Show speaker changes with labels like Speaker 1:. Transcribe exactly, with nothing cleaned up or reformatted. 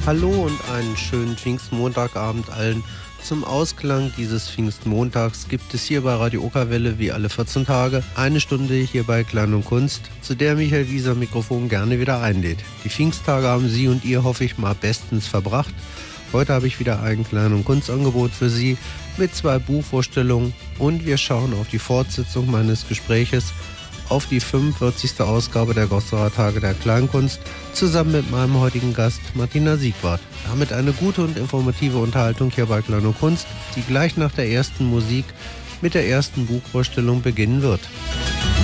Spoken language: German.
Speaker 1: Hallo und einen schönen Pfingstmontagabend allen. Zum Ausklang dieses Pfingstmontags gibt es hier bei Radio Okerwelle wie alle vierzehn Tage eine Stunde hier bei Klein und Kunst, zu der Michael Wieser Mikrofon gerne wieder einlädt. Die Pfingsttage haben Sie und ihr, hoffe ich, mal bestens verbracht. Heute habe ich wieder ein Klein- und Kunstangebot für Sie mit zwei Buchvorstellungen und wir schauen auf die Fortsetzung meines Gespräches auf die fünfundvierzigste Ausgabe der Gosserer Tage der Kleinkunst zusammen mit meinem heutigen Gast Martina Siegwart. Damit eine gute und informative Unterhaltung hier bei Klein und Kunst, die gleich nach der ersten Musik mit der ersten Buchvorstellung beginnen wird.